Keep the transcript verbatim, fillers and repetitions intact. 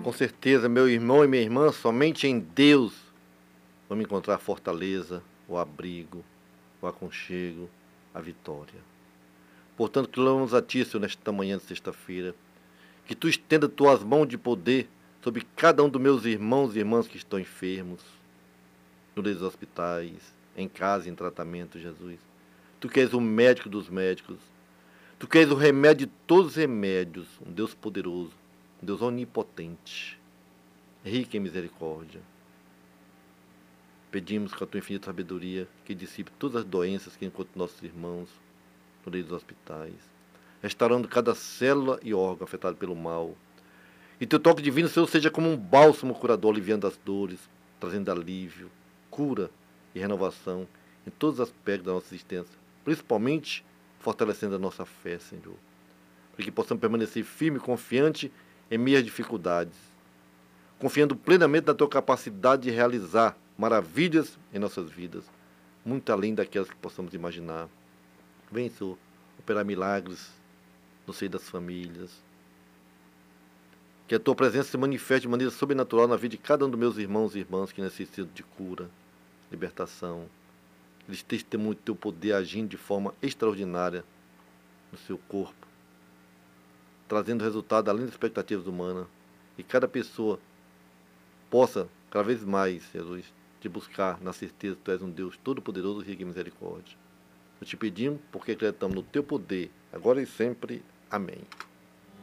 Com certeza, meu irmão e minha irmã, somente em Deus vamos encontrar a fortaleza, o abrigo, o aconchego, a vitória. Portanto, clamamos a Ti, Senhor, nesta manhã de sexta-feira, que Tu estenda Tuas mãos de poder sobre cada um dos meus irmãos e irmãs que estão enfermos, nos hospitais, em casa, em tratamento, Jesus. Tu que és o médico dos médicos, Tu que és o remédio de todos os remédios, um Deus poderoso, um Deus onipotente, rico em misericórdia. Pedimos com a Tua infinita sabedoria que dissipe todas as doenças que encontram nossos irmãos no leito dos hospitais, restaurando cada célula e órgão afetado pelo mal. E Teu toque divino, Senhor, seja como um bálsamo curador, aliviando as dores, trazendo alívio, cura e renovação em todos os aspectos da nossa existência, principalmente fortalecendo a nossa fé, Senhor, para que possamos permanecer firme e confiante em meio às dificuldades, confiando plenamente na Tua capacidade de realizar maravilhas em nossas vidas, muito além daquelas que possamos imaginar. Vem, Senhor, operar milagres no seio das famílias. Que a Tua presença se manifeste de maneira sobrenatural na vida de cada um dos meus irmãos e irmãs que necessitam de cura, libertação. Eles testemunham o Teu poder agindo de forma extraordinária no seu corpo, trazendo resultado além das expectativas humanas. E cada pessoa possa, cada vez mais, Jesus, te buscar na certeza que Tu és um Deus todo-poderoso, rico em misericórdia. Nós te pedimos porque acreditamos no Teu poder, agora e sempre. Amém.